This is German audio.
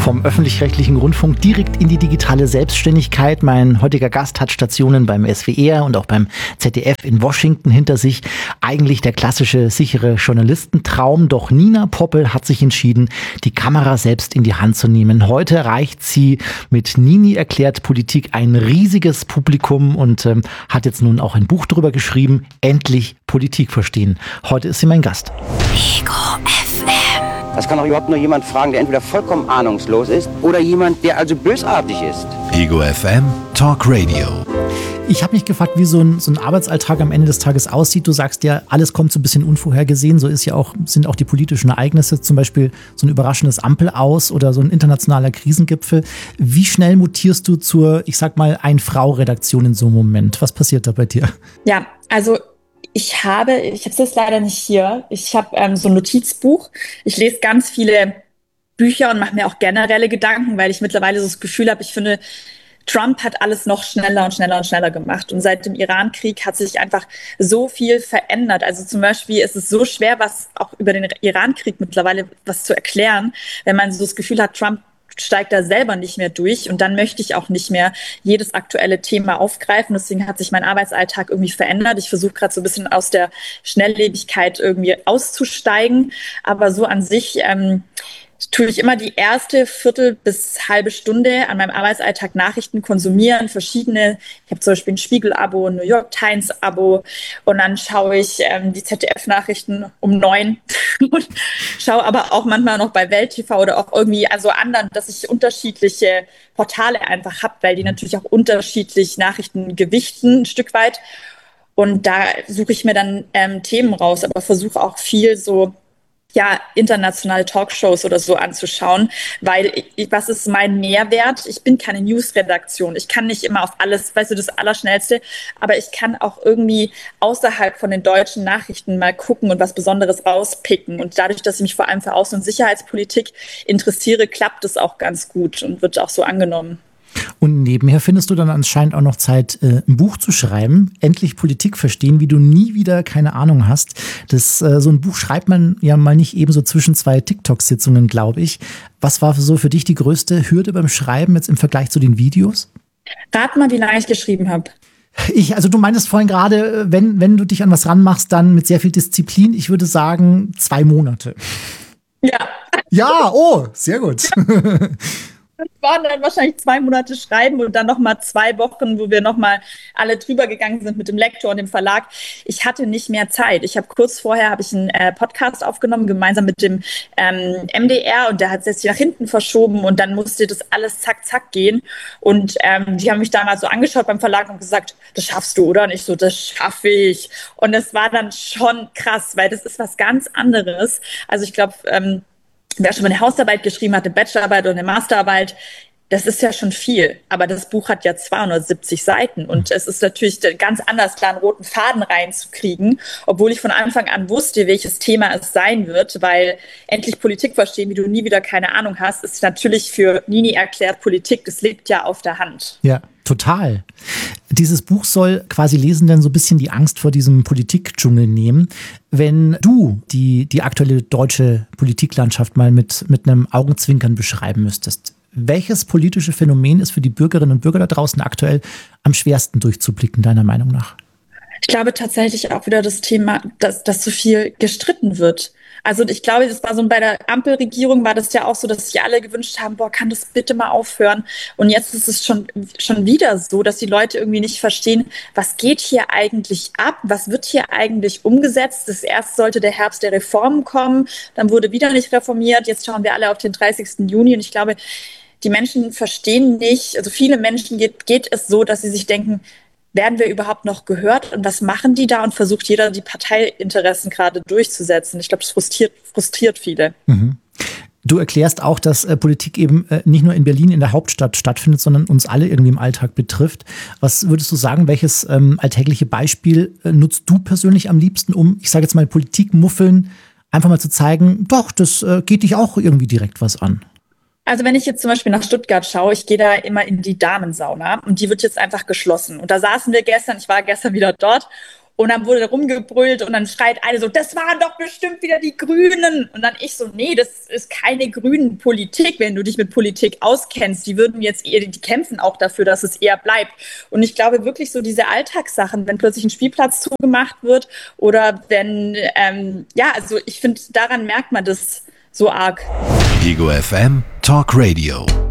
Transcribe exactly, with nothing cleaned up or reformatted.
vom öffentlich-rechtlichen Rundfunk direkt in die digitale Selbstständigkeit. Mein heutiger Gast hat Stationen beim S W R und auch beim Z D F in Washington hinter sich. Eigentlich der klassische, sichere Journalistentraum. Doch Nina Poppel hat sich entschieden, die Kamera selbst in die Hand zu nehmen. Heute erreicht sie mit Nini erklärt Politik ein riesiges Publikum und ähm, hat jetzt nun auch ein Buch darüber geschrieben. Endlich Politik verstehen. Heute ist sie mein Gast. Ego F M. Das kann doch überhaupt nur jemand fragen, der entweder vollkommen ahnungslos ist oder jemand, der also bösartig ist. Ego F M Talk Radio. Ich habe mich gefragt, wie so ein, so ein Arbeitsalltag am Ende des Tages aussieht. Du sagst ja, alles kommt so ein bisschen unvorhergesehen. So ist ja auch, sind auch die politischen Ereignisse, zum Beispiel so ein überraschendes Ampelaus oder so ein internationaler Krisengipfel. Wie schnell mutierst du zur, ich sag mal, Ein-Frau-Redaktion in so einem Moment? Was passiert da bei dir? Ja, also ich habe, ich habe es jetzt leider nicht hier, ich habe ähm, so ein Notizbuch. Ich lese ganz viele Bücher und mache mir auch generelle Gedanken, weil ich mittlerweile so das Gefühl habe, ich finde, Trump hat alles noch schneller und schneller und schneller gemacht. Und seit dem Iran-Krieg hat sich einfach so viel verändert. Also zum Beispiel ist es so schwer, was auch über den Iran-Krieg mittlerweile was zu erklären, wenn man so das Gefühl hat, Trump steigt da selber nicht mehr durch und dann möchte ich auch nicht mehr jedes aktuelle Thema aufgreifen. Deswegen hat sich mein Arbeitsalltag irgendwie verändert. Ich versuche gerade so ein bisschen aus der Schnelllebigkeit irgendwie auszusteigen, aber so an sich ähm, tue ich immer die erste Viertel bis halbe Stunde an meinem Arbeitsalltag Nachrichten konsumieren, verschiedene. Ich habe zum Beispiel ein Spiegel-Abo, ein New York Times-Abo und dann schaue ich ähm, die Z D F-Nachrichten um neun und schaue aber auch manchmal noch bei Welt T V oder auch irgendwie also anderen, dass ich unterschiedliche Portale einfach habe, weil die natürlich auch unterschiedlich Nachrichten gewichten ein Stück weit und da suche ich mir dann ähm, Themen raus, aber versuche auch viel so ja, internationale Talkshows oder so anzuschauen, weil ich, was ist mein Mehrwert? Ich bin keine News-Redaktion. Ich kann nicht immer auf alles, weißt du, das Allerschnellste, aber ich kann auch irgendwie außerhalb von den deutschen Nachrichten mal gucken und was Besonderes rauspicken. Und dadurch, dass ich mich vor allem für Außen- und Sicherheitspolitik interessiere, klappt es auch ganz gut und wird auch so angenommen. Und nebenher findest du dann anscheinend auch noch Zeit, äh, ein Buch zu schreiben. Endlich Politik verstehen, wie du nie wieder keine Ahnung hast. Das, äh, so ein Buch schreibt man ja mal nicht eben so zwischen zwei TikTok-Sitzungen, glaube ich. Was war so für dich die größte Hürde beim Schreiben jetzt im Vergleich zu den Videos? Rat mal, wie lange ich geschrieben habe. Ich, also du meintest vorhin gerade, wenn, wenn du dich an was ranmachst, dann mit sehr viel Disziplin. Ich würde sagen, zwei Monate. Ja. Ja, oh, sehr gut. Das waren dann wahrscheinlich zwei Monate schreiben und dann nochmal zwei Wochen, wo wir nochmal alle drüber gegangen sind mit dem Lektor und dem Verlag. Ich hatte nicht mehr Zeit. Ich habe kurz vorher habe ich einen äh, Podcast aufgenommen, gemeinsam mit dem ähm, M D R und der hat sich nach hinten verschoben und dann musste das alles zack, zack gehen. Und ähm, die haben mich damals so angeschaut beim Verlag und gesagt, das schaffst du, oder? Und ich so, das schaffe ich. Und das war dann schon krass, weil das ist was ganz anderes. Also ich glaube, ähm, wer schon mal eine Hausarbeit geschrieben hat, eine Bachelorarbeit oder eine Masterarbeit, das ist ja schon viel. Aber das Buch hat ja zweihundertsiebzig Seiten und es ist natürlich ganz anders, da einen roten Faden reinzukriegen, obwohl ich von Anfang an wusste, welches Thema es sein wird, weil endlich Politik verstehen, wie du nie wieder keine Ahnung hast, ist natürlich für Nini erklärt Politik, das liegt ja auf der Hand. Ja, total. Dieses Buch soll quasi Lesenden so ein bisschen die Angst vor diesem Politikdschungel nehmen. Wenn du die, die aktuelle deutsche Politiklandschaft mal mit, mit einem Augenzwinkern beschreiben müsstest, welches politische Phänomen ist für die Bürgerinnen und Bürger da draußen aktuell am schwersten durchzublicken, deiner Meinung nach? Ich glaube tatsächlich auch wieder das Thema, dass, dass so viel gestritten wird. Also ich glaube, das war so bei der Ampelregierung war das ja auch so, dass sich alle gewünscht haben, boah, kann das bitte mal aufhören? Und jetzt ist es schon, schon wieder so, dass die Leute irgendwie nicht verstehen, was geht hier eigentlich ab? Was wird hier eigentlich umgesetzt? Das erst sollte der Herbst der Reformen kommen, dann wurde wieder nicht reformiert. Jetzt schauen wir alle auf den dreißigsten Juni und ich glaube, die Menschen verstehen nicht, also viele Menschen geht, geht es so, dass sie sich denken, werden wir überhaupt noch gehört und was machen die da und versucht jeder die Parteiinteressen gerade durchzusetzen. Ich glaube, das frustriert, frustriert viele. Mhm. Du erklärst auch, dass äh, Politik eben äh, nicht nur in Berlin in der Hauptstadt stattfindet, sondern uns alle irgendwie im Alltag betrifft. Was würdest du sagen, welches ähm, alltägliche Beispiel äh, nutzt du persönlich am liebsten, um, ich sage jetzt mal, Politikmuffeln einfach mal zu zeigen, doch, das äh, geht dich auch irgendwie direkt was an? Also wenn ich jetzt zum Beispiel nach Stuttgart schaue, ich gehe da immer in die Damensauna und die wird jetzt einfach geschlossen. Und da saßen wir gestern, ich war gestern wieder dort Und dann wurde rumgebrüllt und dann schreit eine so, das waren doch bestimmt wieder die Grünen. Und dann ich so, nee, das ist keine grünen Politik, wenn du dich mit Politik auskennst. Die würden jetzt eher, die kämpfen auch dafür, dass es eher bleibt. Und ich glaube wirklich so diese Alltagssachen, wenn plötzlich ein Spielplatz zugemacht wird oder wenn, ähm, ja, also ich finde, daran merkt man das so arg. Ego F M Talk Radio.